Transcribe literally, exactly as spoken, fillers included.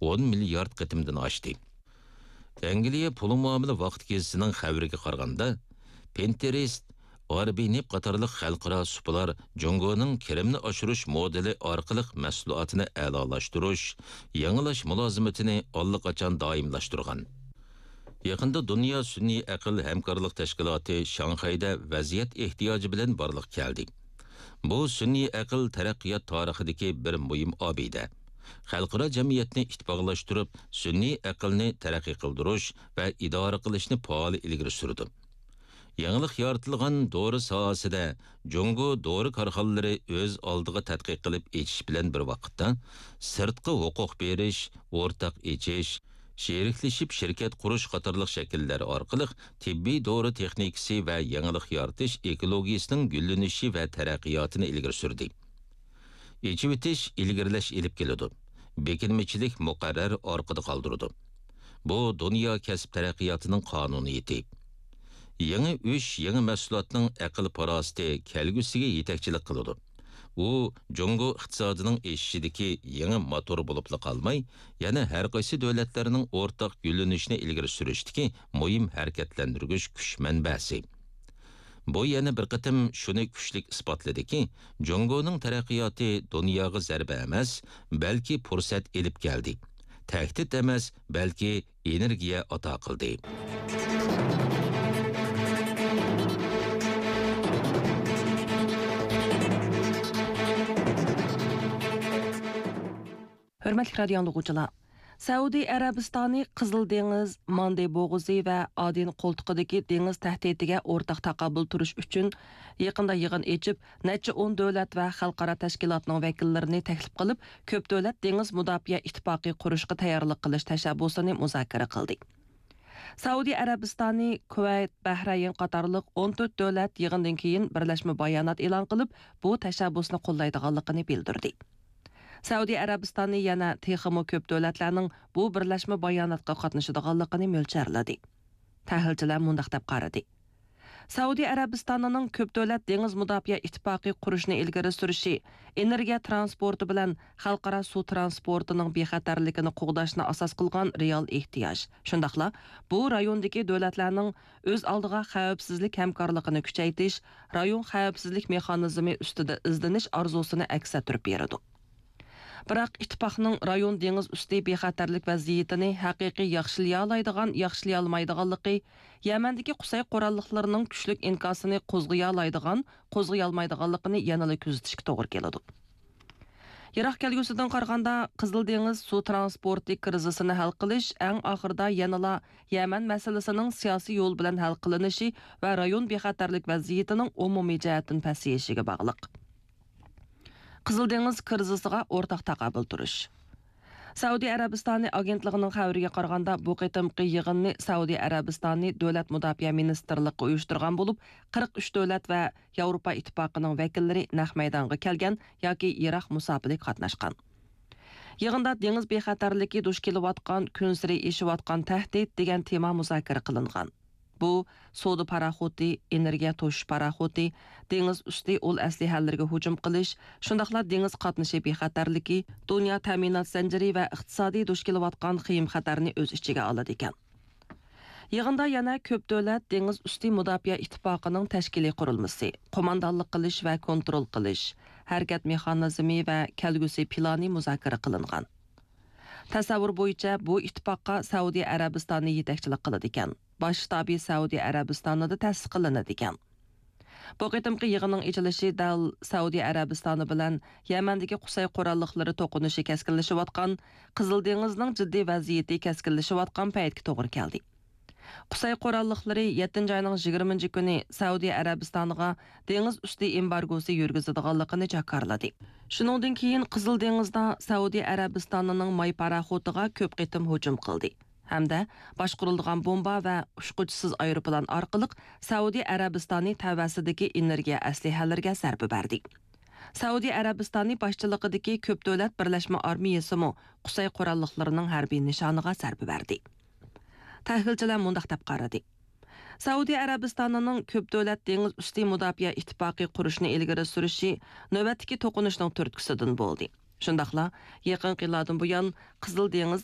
on milliard qitimdan oshdi. Angliya pul muomala vaqt gezisining xabariga qaraganda, Pinterest, Airbnb qatorliq xalqaro supalar Jongoning kirimni oshirish modeli orqali mahsulotini a'lolashtirish, yangilash mulozimatini allaqachon doimlashtirgan. Yaqinda Dunyo sun'iy aql hamkorlik tashkiloti Shanxayda vaziyat ehtiyoji bilan borliq keldi. Bu sun'iy aql taraqqiyot tarixidagi bir muhim obida. Xalqaro jamiyatni ittifoqlashtirib, sun'iy aqlni taraqqiy qildirish va idora qilishni faol ilgari surdi. Yangilik yaratilgan dori sohasida Jongo dori korxonalari o'z oldiga tadqiq qilib echish bilan bir vaqtda sirtqi huquq berish, o'rtaq echish, sheriklashib shirkat qurish qatorliq shakllar orqali tibbiy dori texnikasi va yangilik yaratish ekologiyasining gullanishi va taraqqiyotini ilgari surdi. Echib etish ilgirlash ilib keladi. Bekinmachilik muqarrar orqada qoldirdi. Bu dunyo kasb taraqqiyotining qonuniyati. Yangi ish, yangi mahsulotning aql parosati kelgusiga yetakchilik qiladi. U Jongo iqtisodining o'sishidagi yangi motor bo'lib qolmay, yana har qaysi davlatlarning o'rtaq gullanishini ilgari surishdagi muhim harakatlantirgich kuch manbasi. Bu yana bir qatim shuni kuchlik isbotladiki, Jongoning taraqqiyoti dunyoga zarba emas, balki fursat elib keldi. Tahdid emas, balki energiya ato qildi. Hörmətli radio dinləyicilər, Səudi Ərəbistanı Qızıl Dəniz, Mande Boğuzu və Aden qoltuqidagi dengiz tahdidiga o'rtaq taqabul turish uchun yaqinda yig'in echib, necha o'n davlat va xalqaro tashkilotning vakillarini taklif qilib, ko'p davlat dengiz mudofaa ittifoqi qurishga tayyorlik qilish tashabbusini muzokara qildi. Saudiya Arabistoni, Kuvayt, Bahrayn qatorliq o'n to'rt davlat yig'indan keyin birlashma bayonot e'lon qilib, bu tashabbusni qo'llaydiganligini bildirdi. Saudiya Arabistoni yana texmo ko'p davlatlarning bu birlashma bayonotga qatnashadiganligini mo'ljarladi. Tahlilchilar mundaq deb qaradi. Saudiya Arabistonining ko'p davlat dengiz mudofaa ittifoqi qurishni ilgari surishi, energiya transporti bilan xalqaro suv transportining bexatarligini qo'g'dashni asos qilgan real ehtiyoj. Shundaqla, bu rayondagi davlatlarning o'z oldiga xavfsizlik hamkorligini kuchaytirish, rayon xavfsizlik mexanizmi ustida izlanish orzusini aks ettirib beradi. Biroq ittifoqning rayon dengiz usti bexatarlik vaziyatini haqiqiy yaxshilay oladigan, yaxshilay olmaydiganligi, Yamandagi Qusay qurolliqlarining kuchlik inkosini qo'zg'ay oladigan, qo'zg'ay olmaydiganligini yanada kuzatishga to'g'ri keladi. Yiroq kelgusidan qaraganda Qizil dengiz suv transporti krizisini hal qilish eng oxirida yanada Yaman masalasining siyosiy yo'l bilan hal qilinishi va rayon bexatarlik vaziyatining umumiy jihatdan pasayishiga bog'liq. Qizil dengiz krizisiga o'rtaq taqabul turish. Saudiya Arabistoni agentligining xabariga qaraganda bu qitimqi yig'inni Saudiya Arabistoni davlat mudofaa ministrligi uyushtirgan bo'lib, qirq uch davlat va Yevropa ittifoqining vakillari naq maydonga kelgan yoki Iroq musofirlik qatnashgan. Yig'inda dengiz bexatarligi duch kelayotgan, kun sari eshiyotgan tahdid degan tema muzokara qilingan. Bu savdo paraxoti, energiya to'shish paraxoti, dengiz usti ol aslihalarga hujum qilish, shundaqla dengiz qatnashi bexatarligi, dunyo ta'minot zanjiri va iqtisodiy duch kelayotgan qiyin xatarni o'z ichiga oladi ekan. Yig'inda yana ko'p davlat dengiz usti mudofaa ittifoqining tashkiliy qurilmasi, qo'mondonlik qilish va kontrol qilish, harakat mexanizmi va kelgusi plani muzokara qilingan. Tasavvur bo'yicha bu ittifoqqa Saudiya Arabistoni yetakchilik qiladi ekan. Bosh shtabi Saudiya Arabistonida tasdiqlanadi ekan. Bu qitimqi yig'inning ochilishi dal Saudiya Arabistoni bilan Yamandagi Qusay qurolliqlari to'qinishi keskinlashayotgan, Qizil dengizning jiddiy vaziyati keskinlashayotgan paytga to'g'ri keldi. Qusay qurolliqlari yettinchi oyning yigirmanchi kuni Saudiya Arabistoniga dengiz usti embargosi yurgizadiganligini jakarladi. Shuningdan keyin Qizil dengizda Saudiya Arabistonining may paraxotiga ko'p qitim hujum qildi. Hamda boshqarilgan bomba va ushquchisiz aeroplan orqali Saudiya Arabistoni tavasidagi energiya aslihalariga zarba berdi. Saudiya Arabistoni boshchiligidagi ko'p davlat birlashma armiyasi mo Qusay qurolliqlarining harbiy nishoniga zarba berdi. Tahlilchilar mundaq deb qaradi. Saudiya Arabistonining ko'p davlat dengiz usti mudofaa ittifoqi qurishni ilgari surishi navbatdagi to'qinishning turtkisidan bo'ldi. Shundaqla, yaqin yillardan buyon Qizil dengiz